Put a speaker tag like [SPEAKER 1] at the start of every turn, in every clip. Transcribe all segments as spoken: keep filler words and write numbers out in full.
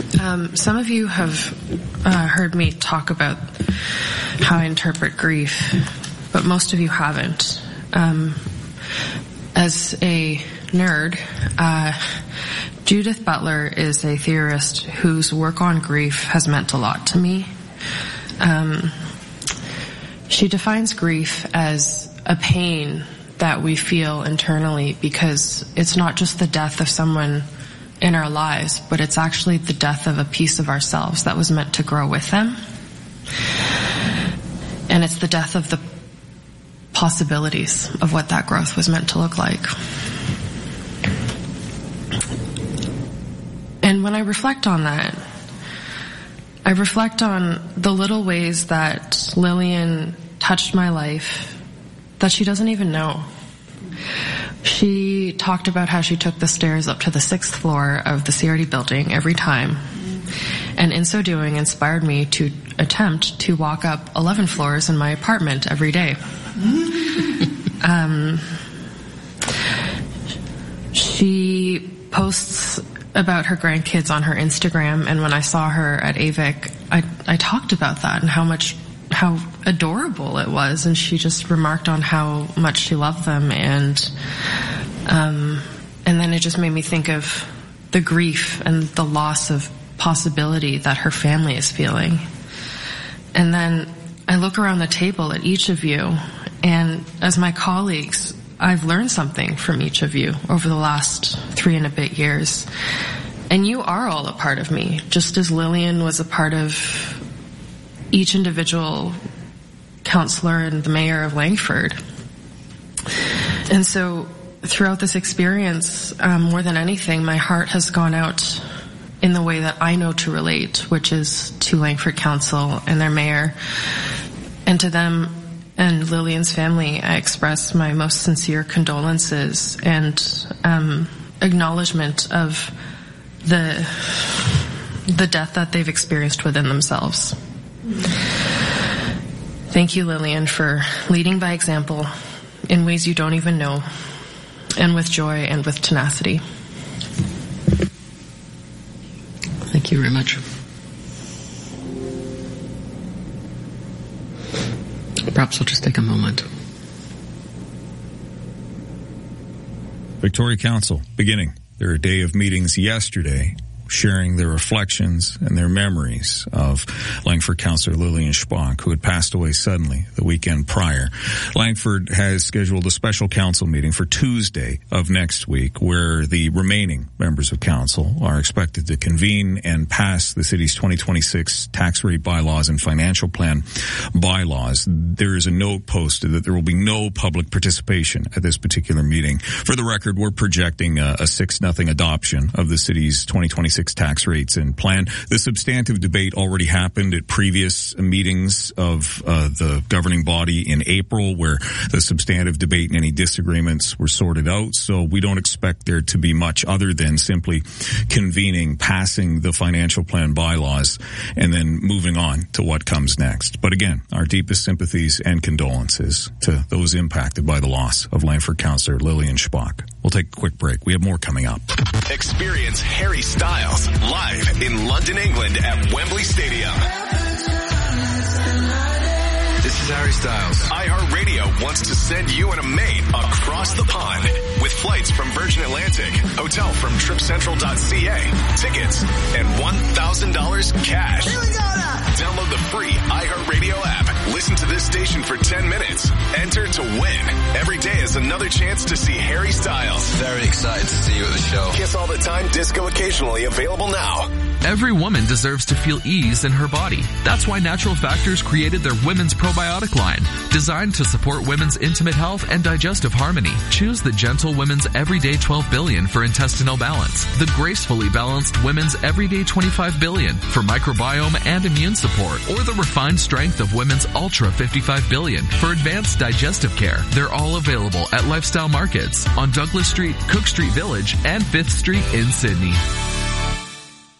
[SPEAKER 1] Um, some of you have uh, heard me talk about how I interpret grief, but most of you haven't. Um, as a nerd, uh, Judith Butler is a theorist whose work on grief has meant a lot to me. Um, she defines grief as a pain that we feel internally because it's not just the death of someone in our lives, but it's actually the death of a piece of ourselves that was meant to grow with them. And it's the death of the possibilities of what that growth was meant to look like. And when I reflect on that, I reflect on the little ways that Lillian touched my life that she doesn't even know. She talked about how she took the stairs up to the sixth floor of the C R D building every time, and in so doing inspired me to attempt to walk up eleven floors in my apartment every day. um, she posts about her grandkids on her Instagram, and when I saw her at A V I C, I, I talked about that and how much, how adorable it was, and she just remarked on how much she loved them, and um, and then it just made me think of the grief and the loss of possibility that her family is feeling. And then I look around the table at each of you, and as my colleagues, I've learned something from each of you over the last three and a bit years. And you are all a part of me, just as Lillian was a part of each individual councillor and the mayor of Langford. And so throughout this experience, um, more than anything, my heart has gone out in the way that I know to relate, which is to Langford Council and their mayor. And to them and Lillian's family, I express my most sincere condolences and um, acknowledgement of the the death that they've experienced within themselves. Thank you, Lillian, for leading by example in ways you don't even know, and with joy and with tenacity.
[SPEAKER 2] Thank you very much. Perhaps we'll just take a moment.
[SPEAKER 3] Victoria Council, beginning their day of meetings yesterday, sharing their reflections and their memories of Langford Councillor Lillian Spock, who had passed away suddenly the weekend prior. Langford has scheduled a special council meeting for Tuesday of next week, where the remaining members of council are expected to convene and pass the city's twenty twenty-six tax rate bylaws and financial plan bylaws. There is a note posted that there will be no public participation at this particular meeting. For the record, we're projecting a, a six nothing adoption of the city's twenty twenty-six tax rates and plan. The substantive debate already happened at previous meetings of uh, the governing body in April, where the substantive debate and any disagreements were sorted out. So we don't expect there to be much other than simply convening, passing the financial plan bylaws, and then moving on to what comes next. But again, our deepest sympathies and condolences to those impacted by the loss of Langford Councillor Lillian Spock. We'll take a quick break. We have more coming up.
[SPEAKER 4] Experience Harry Styles live in London, England at Wembley Stadium. This is Harry Styles. iHeartRadio wants to send you and a mate across the pond with flights from Virgin Atlantic, hotel from trip central dot c a, tickets, and one thousand dollars cash. Download the free iHeartRadio app. Listen to this station for ten minutes. Enter to win. Every day is another chance to see Harry Styles.
[SPEAKER 5] Very excited to see you at the show.
[SPEAKER 4] Kiss All the Time Disco occasionally available now.
[SPEAKER 6] Every woman deserves to feel ease in her body. That's why Natural Factors created their Women's Probiotic line, designed to support women's intimate health and digestive harmony. Choose the Gentle Women's Everyday twelve billion for intestinal balance, the Gracefully Balanced Women's Everyday twenty-five billion for microbiome and immune support, or the Refined Strength of Women's Ultra fifty-five billion for advanced digestive care. They're all available at Lifestyle Markets on Douglas Street, Cook Street Village, and fifth Street in Sydney.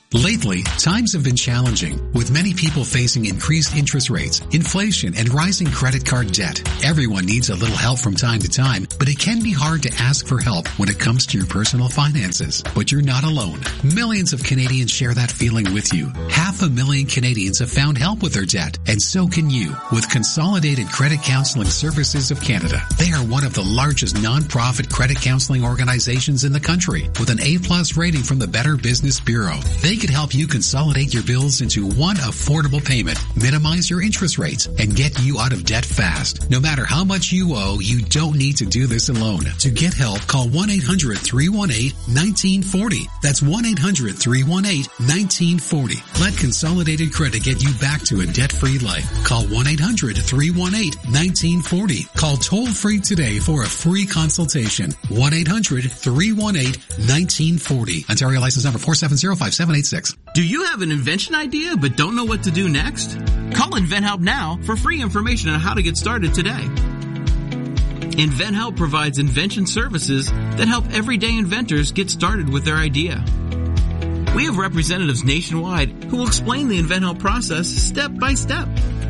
[SPEAKER 7] Lately, times have been challenging, with many people facing increased interest rates, inflation, and rising credit card debt. Everyone needs a little help from time to time, but it can be hard to ask for help when it comes to your personal finances. But you're not alone. Millions of Canadians share that feeling with you. Half a million Canadians have found help with their debt, and so can you with Consolidated Credit Counseling Services of Canada. They are one of the largest non-profit credit counseling organizations in the country, with an A-plus rating from the Better Business Bureau. They can help you consolidate your bills into one affordable payment, minimize your interest rates, and get you out of debt fast. No matter how much you owe, you don't need to do this alone. To get help, call one eight hundred three one eight one nine four zero. That's one eight hundred three one eight one nine four zero. Let Consolidated Credit get you back to a debt-free life. Call one eight hundred three one eight one nine four zero. Call toll-free today for a free consultation. one eight hundred three one eight one nine four zero. Ontario license number four seven zero five seven eight six.
[SPEAKER 8] Do you have an invention idea but don't know what to do next? Call InventHelp now for free information on how to get started today. InventHelp provides invention services that help everyday inventors get started with their idea. We have representatives nationwide who will explain the InventHelp process step by step.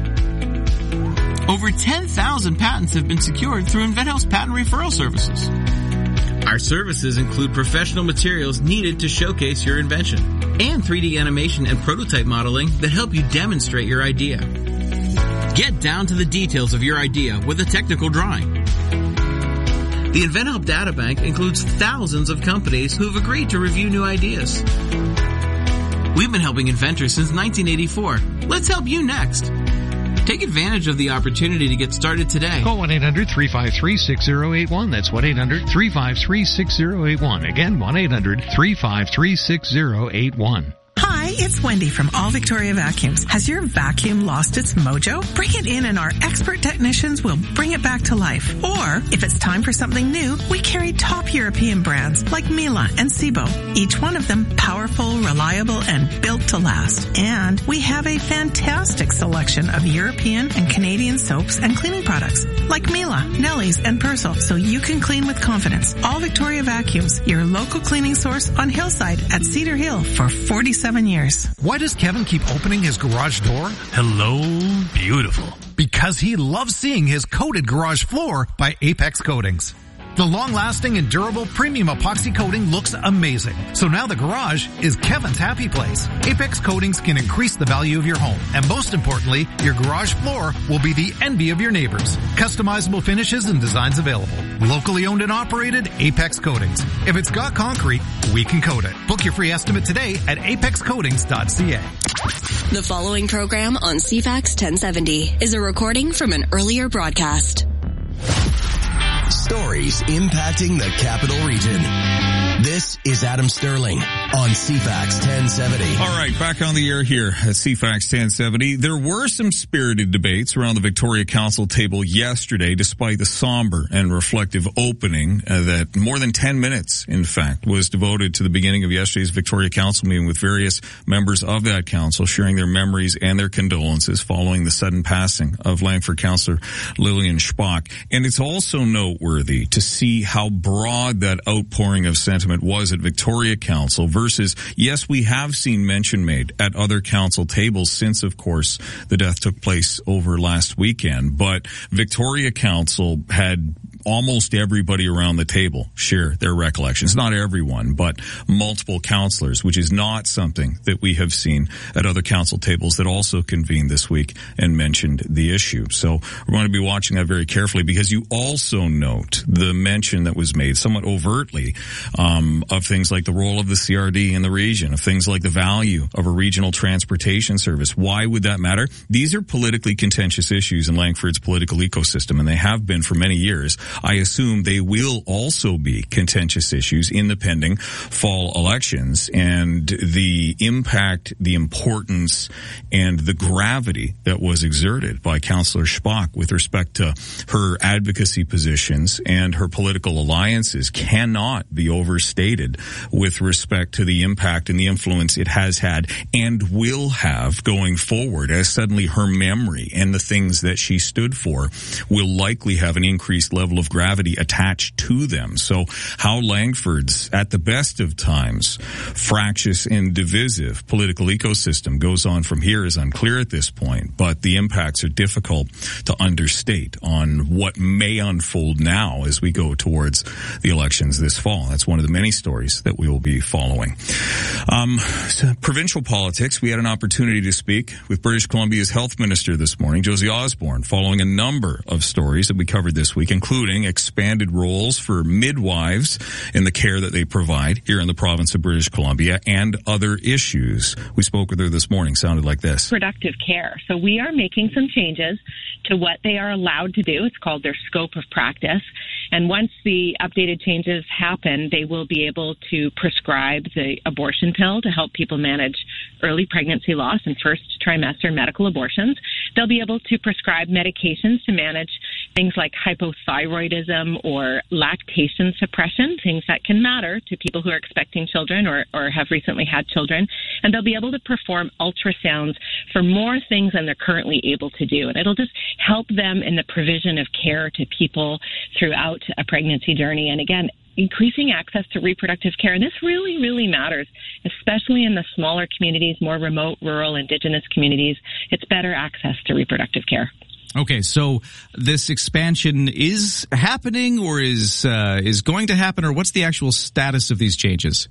[SPEAKER 8] Over ten thousand patents have been secured through InventHelp's patent referral services. Our services include professional materials needed to showcase your invention and three D animation and prototype modeling that help you demonstrate your idea. Get down to the details of your idea with a technical drawing. The InventHelp Databank includes thousands of companies who have agreed to review new ideas. We've been helping inventors since nineteen eighty-four. Let's help you next. Take advantage of the opportunity to get started today.
[SPEAKER 9] Call one eight hundred three five three six zero eight one. That's one eight hundred three five three six zero eight one. Again, one eight hundred three five three six zero eight one.
[SPEAKER 10] Hi, it's Wendy from All Victoria Vacuums. Has your vacuum lost its mojo? Bring it in and our expert technicians will bring it back to life. Or, if it's time for something new, we carry top European brands like Miele and Sebo. Each one of them powerful, reliable, and built to last. And we have a fantastic selection of European and Canadian soaps and cleaning products like Miele, Nelly's, and Persil, so you can clean with confidence. All Victoria Vacuums, your local cleaning source on Hillside at Cedar Hill for forty-seven years.
[SPEAKER 11] Why does Kevin keep opening his garage door? Hello, beautiful. Because he loves seeing his coated garage floor by Apex Coatings. The long-lasting and durable premium epoxy coating looks amazing. So now the garage is Kevin's happy place. Apex Coatings can increase the value of your home. And most importantly, your garage floor will be the envy of your neighbors. Customizable finishes and designs available. Locally owned and operated, Apex Coatings. If it's got concrete, we can coat it. Book your free estimate today at apex coatings dot c a.
[SPEAKER 12] The following program on C FAX ten seventy is a recording from an earlier broadcast.
[SPEAKER 13] Stories impacting the Capital Region. This is Adam Sterling on C FAX ten seventy.
[SPEAKER 3] All right, back on the air here at C FAX ten seventy. There were some spirited debates around the Victoria Council table yesterday, despite the somber and reflective opening uh, that more than ten minutes, in fact, was devoted to the beginning of yesterday's Victoria Council meeting with various members of that council sharing their memories and their condolences following the sudden passing of Langford Councillor Lillian Spock. And it's also noteworthy to see how broad that outpouring of sentiment was at Victoria Council versus, yes, we have seen mention made at other council tables since, of course, the death took place over last weekend. But Victoria Council had almost everybody around the table share their recollections. Not everyone, but multiple councillors, which is not something that we have seen at other council tables that also convened this week and mentioned the issue. So we're going to be watching that very carefully, because you also note the mention that was made somewhat overtly um, of things like the role of the C R D in the region, of things like the value of a regional transportation service. Why would that matter? These are politically contentious issues in Langford's political ecosystem, and they have been for many years. I assume they will also be contentious issues in the pending fall elections, and the impact, the importance, and the gravity that was exerted by Councillor Spock with respect to her advocacy positions and her political alliances cannot be overstated with respect to the impact and the influence it has had and will have going forward, as suddenly her memory and the things that she stood for will likely have an increased level of of gravity attached to them. So how Langford's, at the best of times, fractious and divisive political ecosystem goes on from here is unclear at this point, but the impacts are difficult to understate on what may unfold now as we go towards the elections this fall. That's one of the many stories that we will be following. Um, so provincial politics, we had an opportunity to speak with British Columbia's health minister this morning, Josie Osborne, following a number of stories that we covered this week, including expanded roles for midwives in the care that they provide here in the province of British Columbia and other issues. We spoke with her this morning. Sounded like this.
[SPEAKER 14] Productive care. So we are making some changes to what they are allowed to do. It's called their scope of practice. And once the updated changes happen, they will be able to prescribe the abortion pill to help people manage early pregnancy loss and first trimester medical abortions. They'll be able to prescribe medications to manage things like hypothyroidism or lactation suppression, things that can matter to people who are expecting children or, or have recently had children. And they'll be able to perform ultrasounds for more things than they're currently able to do. And it'll just help them in the provision of care to people throughout a pregnancy journey. And again, increasing access to reproductive care. And this really, really matters, especially in the smaller communities, more remote, rural, indigenous communities. It's better access to reproductive care.
[SPEAKER 15] Okay, so this expansion is happening or is uh, is going to happen, or what's the actual status of these changes?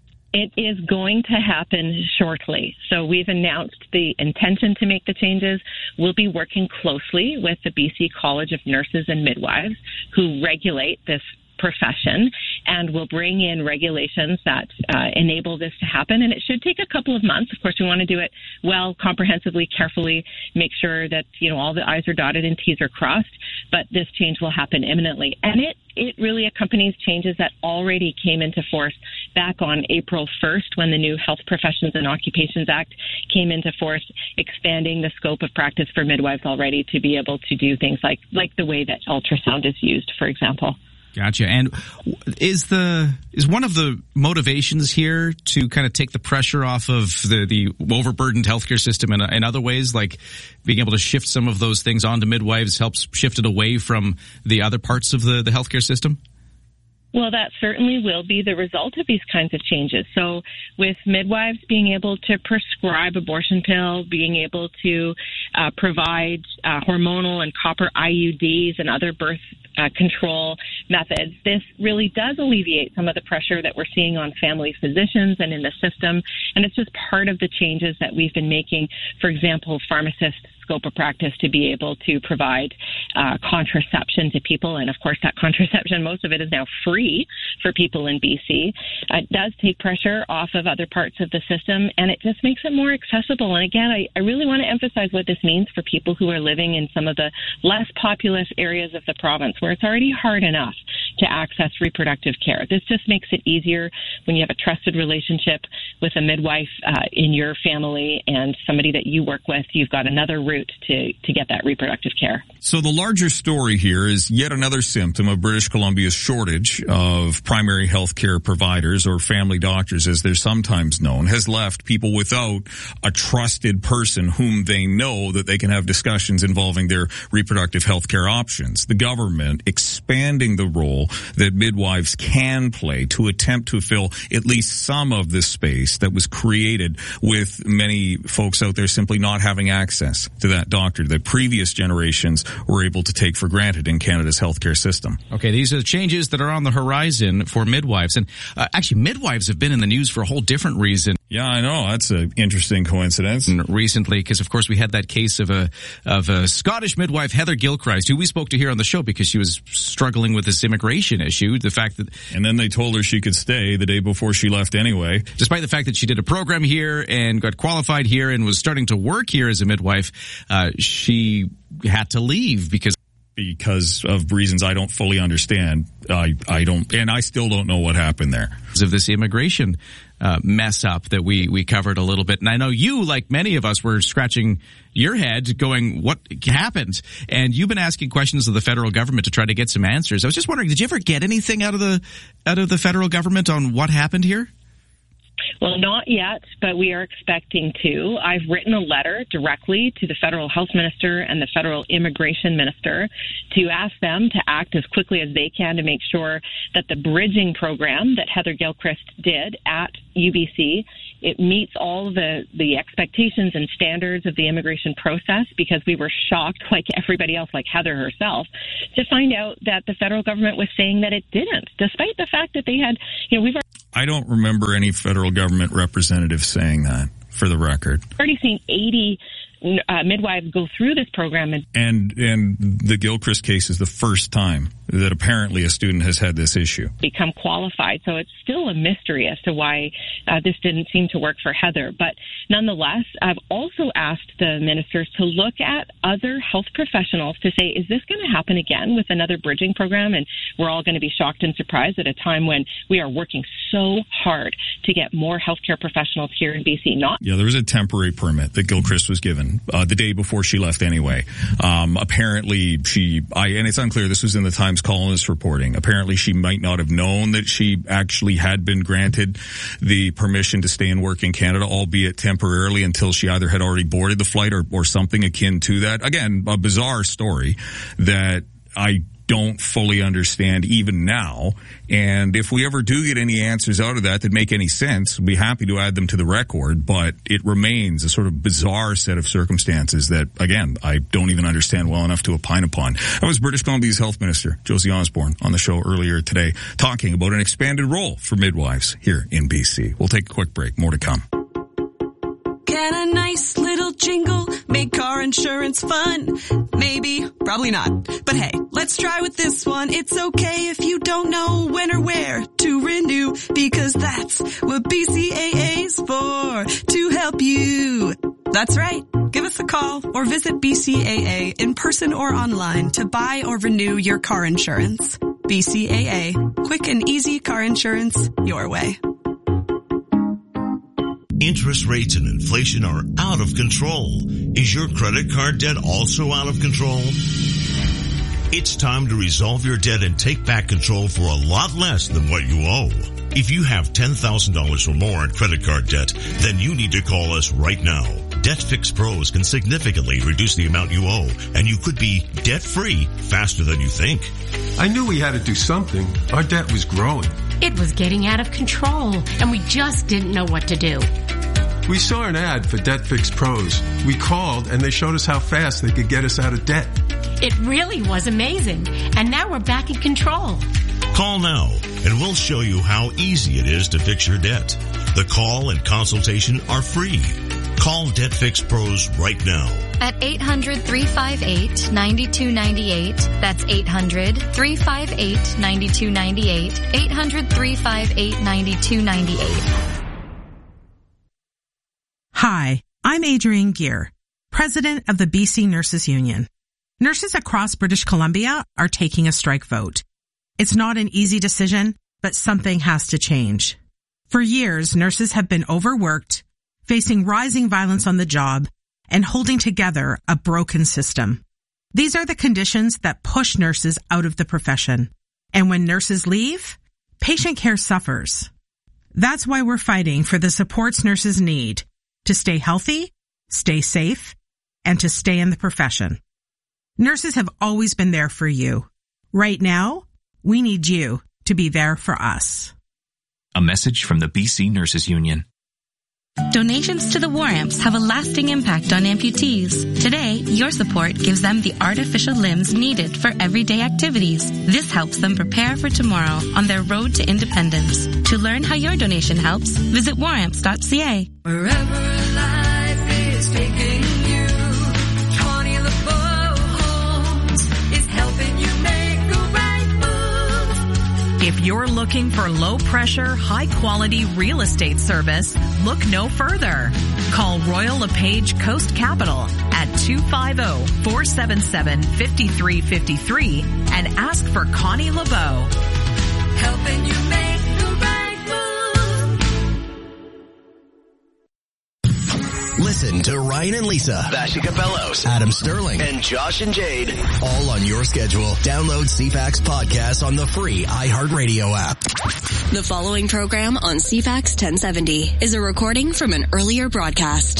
[SPEAKER 14] It is going to happen shortly. So we've announced the intention to make the changes. We'll be working closely with the B C College of Nurses and Midwives, who regulate this profession, and we'll bring in regulations that uh, enable this to happen. And it should take a couple of months. Of course, we want to do it well, comprehensively, carefully, make sure that, you know, all the I's are dotted and T's are crossed. But this change will happen imminently. And it, it really accompanies changes that already came into force back on April first when the new Health Professions and Occupations Act came into force, expanding the scope of practice for midwives already to be able to do things like, like the way that ultrasound is used, for example.
[SPEAKER 15] Gotcha. And is the is one of the motivations here to kind of take the pressure off of the, the overburdened healthcare system in, in other ways, like being able to shift some of those things onto midwives helps shift it away from the other parts of the, the healthcare system?
[SPEAKER 14] Well, that certainly will be the result of these kinds of changes. So with midwives being able to prescribe abortion pill, being able to uh, provide uh, hormonal and copper I U Ds and other birth uh, control methods, this really does alleviate some of the pressure that we're seeing on family physicians and in the system. And it's just part of the changes that we've been making. For example, pharmacists scope of practice to be able to provide uh, contraception to people. And of course, that contraception, most of it is now free for people in B C. Uh, it does take pressure off of other parts of the system, and it just makes it more accessible. And again, I, I really want to emphasize what this means for people who are living in some of the less populous areas of the province where it's already hard enough to access reproductive care. This just makes it easier when you have a trusted relationship with a midwife uh, in your family and somebody that you work with. You've got another route to, to get that reproductive care.
[SPEAKER 3] So the larger story here is yet another symptom of British Columbia's shortage of primary health care providers, or family doctors as they're sometimes known, has left people without a trusted person whom they know that they can have discussions involving their reproductive health care options. The government expanding the role that midwives can play to attempt to fill at least some of this space that was created with many folks out there simply not having access to that doctor that previous generations were able to take for granted in Canada's healthcare system.
[SPEAKER 15] Okay, these are the changes that are on the horizon for midwives. And uh, actually, midwives have been in the news for a whole different reason.
[SPEAKER 3] Yeah, I know. That's an interesting coincidence.
[SPEAKER 15] Recently, because of course we had that case of a of a Scottish midwife, Heather Gilchrist, who we spoke to here on the show because she was struggling with this immigration issue. The fact that,
[SPEAKER 3] and then they told her she could stay the day before she left anyway.
[SPEAKER 15] Despite the fact that she did a program here and got qualified here and was starting to work here as a midwife, uh, she had to leave because.
[SPEAKER 3] Because of reasons I don't fully understand. I, I don't, and I still don't know what happened there.
[SPEAKER 15] Because of this immigration uh, mess up that we, we covered a little bit. And I know you, like many of us, were scratching your head going, what happened? And you've been asking questions of the federal government to try to get some answers. I was just wondering, did you ever get anything out of the out of the federal government on what happened here?
[SPEAKER 14] Well, not yet, but we are expecting to. I've written a letter directly to the federal health minister and the federal immigration minister to ask them to act as quickly as they can to make sure that the bridging program that Heather Gilchrist did at U B C, it meets all the, the expectations and standards of the immigration process, because we were shocked, like everybody else, like Heather herself, to find out that the federal government was saying that it didn't, despite the fact that they had, you know, we've
[SPEAKER 3] I don't remember any federal government representative saying that, for the record.
[SPEAKER 14] already seen eighty uh, midwives go through this program. And,
[SPEAKER 3] and and the Gilchrist case is the first time that apparently a student has had this issue.
[SPEAKER 14] Become qualified. So it's still a mystery as to why uh, this didn't seem to work for Heather. But nonetheless, I've also asked the ministers to look at other health professionals to say, is this going to happen again with another bridging program? And we're all going to be shocked and surprised at a time when we are working so hard to get more healthcare professionals here in B C. Not
[SPEAKER 3] Yeah, there was a temporary permit that Gilchrist was given uh, the day before she left anyway. Um, apparently she, I, and it's unclear, this was in the Times Colonist reporting. Apparently she might not have known that she actually had been granted the permission to stay and work in Canada, albeit temporarily, until she either had already boarded the flight or, or something akin to that. Again, a bizarre story that I don't fully understand even now. And if we ever do get any answers out of that that make any sense, we'll be happy to add them to the record. But it remains a sort of bizarre set of circumstances that, again, I don't even understand well enough to opine upon. That was British Columbia's Health Minister, Josie Osborne, on the show earlier today, talking about an expanded role for midwives here in B C. We'll take a quick break. More to come.
[SPEAKER 16] Get a nice little jingle, make car insurance fun. Maybe, probably not. But hey, let's try with this one. It's okay if you don't know when or where to renew, because that's what B C A A's for, to help you. That's right. Give us a call or visit B C A A in person or online to buy or renew your car insurance. B C A A, quick and easy car insurance your way.
[SPEAKER 17] Interest rates and inflation are out of control. Is your credit card debt also out of control? It's time to resolve your debt and take back control for a lot less than what you owe. If you have ten thousand dollars or more in credit card debt, then you need to call us right now. Debt Fix Pros can significantly reduce the amount you owe, and you could be debt-free faster than you think.
[SPEAKER 18] I knew we had to do something. Our debt was growing.
[SPEAKER 19] It was getting out of control, and we just didn't know what to do.
[SPEAKER 18] We saw an ad for Debt Fix Pros. We called, and they showed us how fast they could get us out of debt.
[SPEAKER 19] It really was amazing, and now we're back in control.
[SPEAKER 17] Call now, and we'll show you how easy it is to fix your debt. The call and consultation are free. Call Debt Fix Pros right now.
[SPEAKER 20] At eight hundred, three five eight, nine two nine eight. That's eight hundred, three five eight, nine two nine eight. eight hundred, three five eight, nine two nine eight.
[SPEAKER 10] Hi, I'm Adrienne Gear, president of the B C Nurses Union. Nurses across British Columbia are taking a strike vote. It's not an easy decision, but something has to change. For years, nurses have been overworked, facing rising violence on the job, and holding together a broken system. These are the conditions that push nurses out of the profession. And when nurses leave, patient care suffers. That's why we're fighting for the supports nurses need to stay healthy, stay safe, and to stay in the profession. Nurses have always been there for you. Right now, we need you to be there for us.
[SPEAKER 21] A message from the B C Nurses Union.
[SPEAKER 22] Donations to the War Amps have a lasting impact on amputees. Today, your support gives them the artificial limbs needed for everyday activities. This helps them prepare for tomorrow on their road to independence. To learn how your donation helps, visit war amps dot c a.
[SPEAKER 16] Wherever life is taking you, Connie LeBeau Homes is helping you make the right move.
[SPEAKER 23] If you're looking for low-pressure, high-quality real estate service, look no further. Call Royal LePage Coast Capital at two five zero, four seven seven, five three five three and ask for Connie LeBeau.
[SPEAKER 16] Helping you make the right move.
[SPEAKER 13] Listen to Ryan and Lisa, Bashi Capellos, Adam Sterling, and Josh and Jade, all on your schedule. Download C FAX podcast on the free iHeartRadio app.
[SPEAKER 12] The following program on C FAX ten seventy is a recording from an earlier broadcast.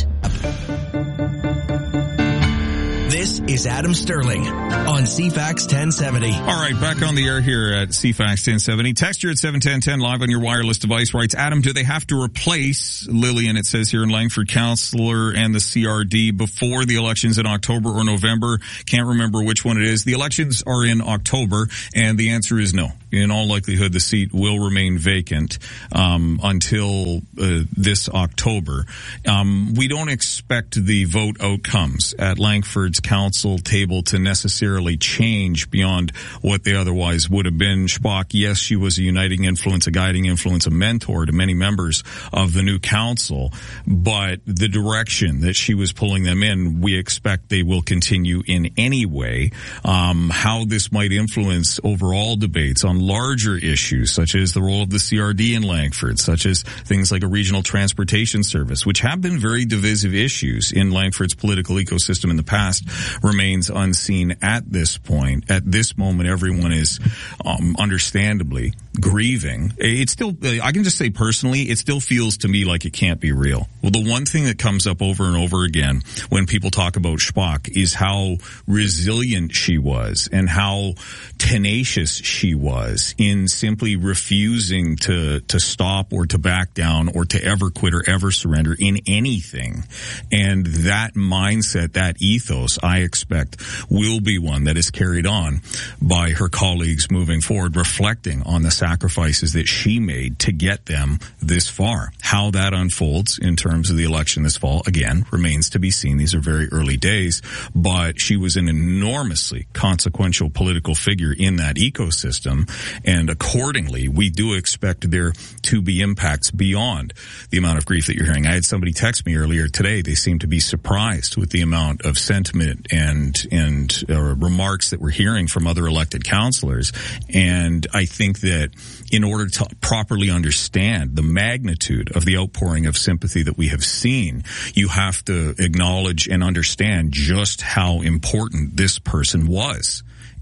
[SPEAKER 13] This is Adam Sterling on C FAX ten seventy.
[SPEAKER 3] All right, back on the air here at C FAX ten seventy. Text here at seven ten ten live on your wireless device. Writes, Adam, do they have to replace Lillian, it says here in Langford, Councillor and the C R D before the elections in October or November? Can't remember which one it is. The elections are in October, and the answer is no. In all likelihood, the seat will remain vacant um, until uh, this October. Um, we don't expect the vote outcomes at Langford's council table to necessarily change beyond what they otherwise would have been. Spock, yes, she was a uniting influence, a guiding influence, a mentor to many members of the new council, but the direction that she was pulling them in, we expect they will continue in any way. Um, how this might influence overall debates on larger issues, such as the role of the C R D in Langford, such as things like a regional transportation service, which have been very divisive issues in Langford's political ecosystem in the past, remains unseen at this point. At this moment, everyone is um, understandably grieving. It still, I can just say personally, it still feels to me like it can't be real. Well, the one thing that comes up over and over again when people talk about Spock is how resilient she was and how tenacious she was in simply refusing to, to stop or to back down or to ever quit or ever surrender in anything. And that mindset, that ethos, I expect will be one that is carried on by her colleagues moving forward, reflecting on the sacrifices that she made to get them this far. How that unfolds in terms of the election this fall, again, remains to be seen. These are very early days, but she was an enormously consequential political figure in that ecosystem, and accordingly, we do expect there to be impacts beyond the amount of grief that you're hearing. I had somebody text me earlier today. They seemed to be surprised with the amount of sentiment and and uh, remarks that we're hearing from other elected councillors, and I think that in order to properly understand the magnitude of the outpouring of sympathy that we have seen, you have to acknowledge and understand just how important this person was.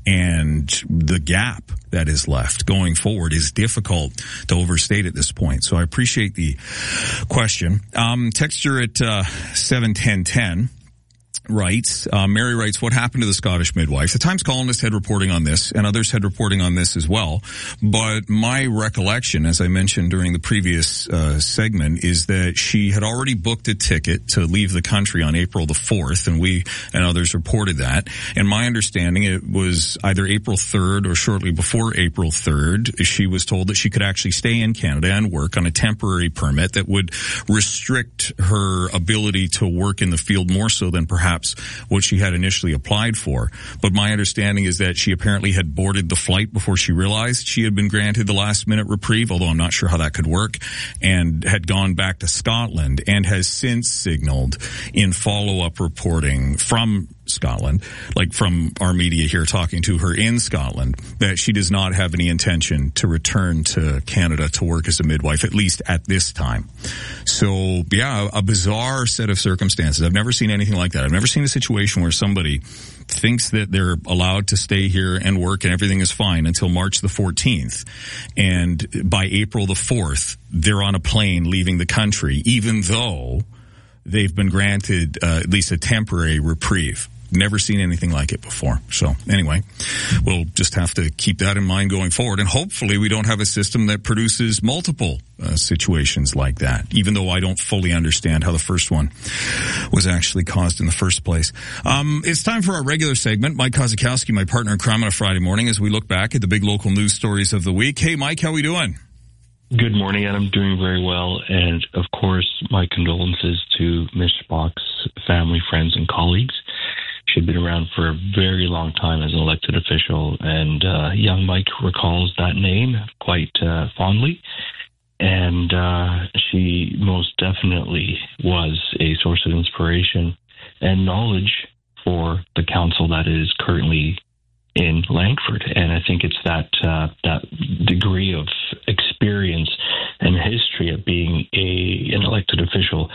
[SPEAKER 3] And the gap that is left going forward is difficult to overstate at this point. So I appreciate the question. Um, texture at uh, seven ten ten. Writes, uh, Mary writes, what happened to the Scottish midwife? The Times columnist had reporting on this, and others had reporting on this as well. But my recollection, as I mentioned during the previous uh, segment, is that she had already booked a ticket to leave the country on April the fourth, and we and others reported that. And my understanding, it was either April third or shortly before April third, she was told that she could actually stay in Canada and work on a temporary permit that would restrict her ability to work in the field more so than perhaps what she had initially applied for. But my understanding is that she apparently had boarded the flight before she realized she had been granted the last minute reprieve, although I'm not sure how that could work, and had gone back to Scotland and has since signaled in follow-up reporting from Scotland, like from our media here talking to her in Scotland, that she does not have any intention to return to Canada to work as a midwife, at least at this time. So, yeah, a bizarre set of circumstances. I've never seen anything like that. I've never seen a situation where somebody thinks that they're allowed to stay here and work and everything is fine until March the fourteenth. And by April the fourth, they're on a plane leaving the country, even though they've been granted uh, at least a temporary reprieve. Never seen anything like it before. So anyway, we'll just have to keep that in mind going forward. And hopefully we don't have a system that produces multiple uh, situations like that, even though I don't fully understand how the first one was actually caused in the first place. Um, it's time for our regular segment. Mike Kozakowski, my partner in crime on a Friday morning, as we look back at the big local news stories of the week. Hey, Mike, how we doing?
[SPEAKER 1] Good morning, and I'm doing very well. And, of course, my condolences to Miss Spock's family, friends, and colleagues. She had been around for a very long time as an elected official, and uh, young Mike recalls that name quite uh, fondly. And uh, she most definitely was a source of inspiration and knowledge for the council that is currently in Langford. And I think it's that uh, that degree of experience and history of being a an elected official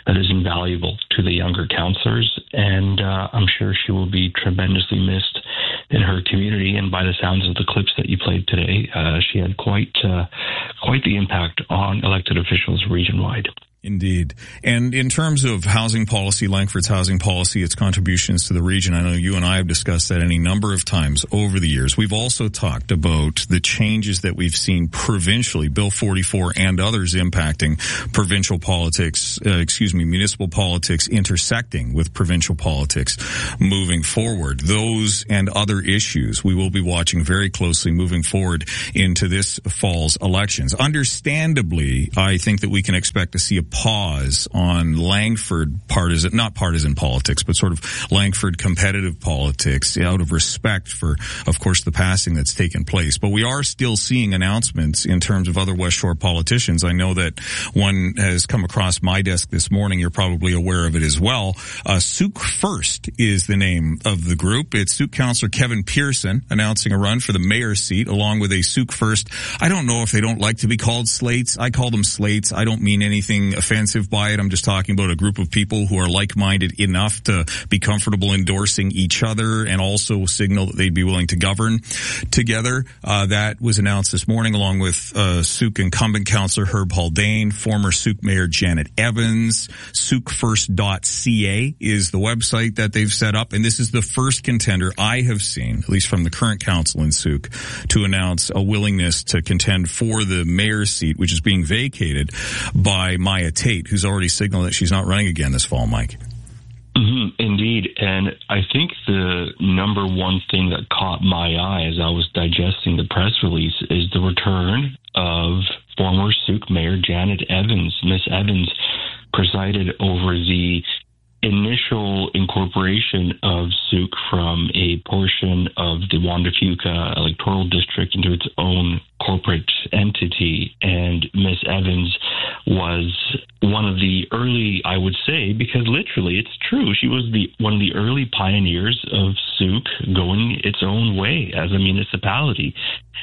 [SPEAKER 1] that is invaluable to the younger counselors, and uh, I'm sure she will be tremendously missed in her community. And by the sounds of the clips that you played today, uh, she had quite uh, quite the impact on elected officials region-wide.
[SPEAKER 3] Indeed. And in terms of housing policy, Langford's housing policy, its contributions to the region, I know you and I have discussed that any number of times over the years. We've also talked about the changes that we've seen provincially, Bill forty-four and others impacting provincial politics, uh, excuse me, municipal politics intersecting with provincial politics moving forward. Those and other issues we will be watching very closely moving forward into this fall's elections. Understandably, I think that we can expect to see a pause on Langford partisan, not partisan politics, but sort of Langford competitive politics out of respect for, of course, the passing that's taken place. But we are still seeing announcements in terms of other West Shore politicians. I know that one has come across my desk this morning. You're probably aware of it as well. Uh, Souk First is the name of the group. It's Souk Councillor Kevin Pearson announcing a run for the mayor's seat along with a Souk First. I don't know if they don't like to be called slates. I call them slates. I don't mean anything offensive by it. I'm just talking about a group of people who are like-minded enough to be comfortable endorsing each other and also signal that they'd be willing to govern together. Uh, that was announced this morning along with uh, Souk incumbent councillor Herb Haldane, former Souk Mayor Janet Evans. Souk First dot C A is the website that they've set up, and this is the first contender I have seen, at least from the current council in Souk, to announce a willingness to contend for the mayor's seat, which is being vacated by Maya Tate, who's already signaled that she's not running again this fall, Mike.
[SPEAKER 1] Mm-hmm, indeed. And I think the number one thing that caught my eye as I was digesting the press release is the return of former Souk Mayor Janet Evans. Miss Evans presided over the initial incorporation of Souk from a portion of the Juan de Fuca electoral district into its own corporate entity. And Miss Evans was one of the early, I would say, because literally it's true, she was the one of the early pioneers of Souk going its own way as a municipality.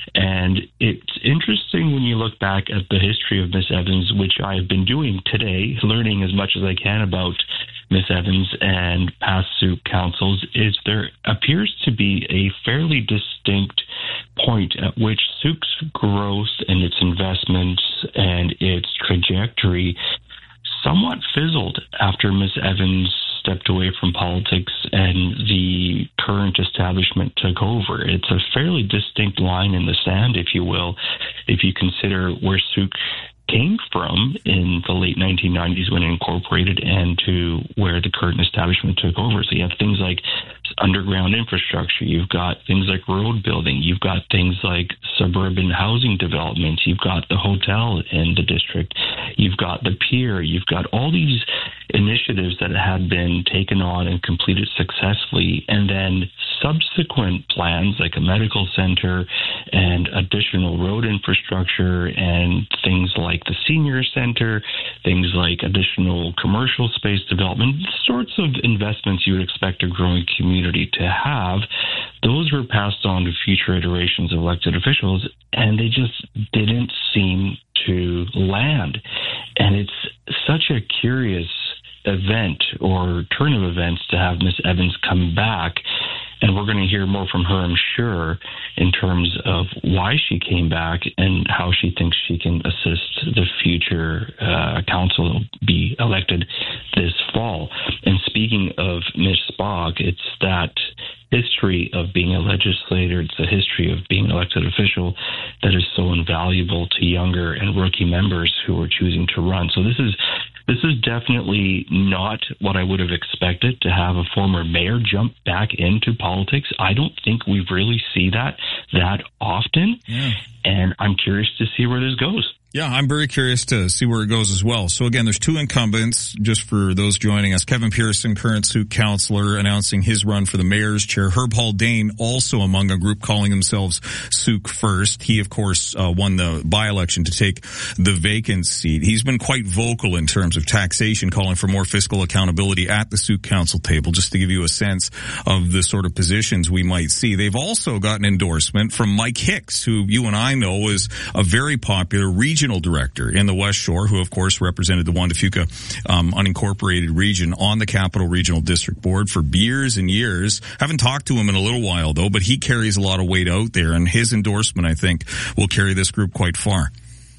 [SPEAKER 1] And it's interesting when you look back at the history of Miss Evans, which I have been doing today, learning as much as I can about Miss Evans and past Souk councils, is there appears to be a fairly distinct point at which Souk's growth and its investments and its trajectory somewhat fizzled after Miss Evans stepped away from politics and the current establishment took over. It's a fairly distinct line in the sand, if you will, if you consider where Souk came from in the late nineteen nineties when it incorporated and to where the current establishment took over. So you have things like underground infrastructure, you've got things like road building, you've got things like suburban housing developments, you've got the hotel in the district, you've got the pier, you've got all these initiatives that had been taken on and completed successfully, and then subsequent plans like a medical center and additional road infrastructure and things like the senior center, things like additional commercial space development, sorts of investments you would expect a growing community to have. Those were passed on to future iterations of elected officials, and they just didn't seem to land. And it's such a curious event or turn of events to have Miss Evans come back. And we're going to hear more from her, I'm sure, in terms of why she came back and how she thinks she can assist the future uh, council that will be elected this fall. And speaking of Miz Spock, it's that history of being a legislator, it's a history of being an elected official that is so invaluable to younger and rookie members who are choosing to run. So this is This is definitely not what I would have expected, to have a former mayor jump back into politics. I don't think we really see that that often,
[SPEAKER 3] yeah.
[SPEAKER 1] And I'm curious to see where this goes.
[SPEAKER 3] Yeah, I'm very curious to see where it goes as well. So again, there's two incumbents, just for those joining us. Kevin Pearson, current Souk councillor, announcing his run for the mayor's chair. Herb Haldane, also among a group calling themselves Souk First. He, of course, uh, won the by-election to take the vacant seat. He's been quite vocal in terms of taxation, calling for more fiscal accountability at the Souk council table, just to give you a sense of the sort of positions we might see. They've also got an endorsement from Mike Hicks, who you and I know is a very popular regional regional director in the West Shore, who of course represented the Juan de Fuca um, unincorporated region on the Capital Regional District Board for years and years. Haven't talked to him in a little while though, but he carries a lot of weight out there, and his endorsement, I think, will carry this group quite far.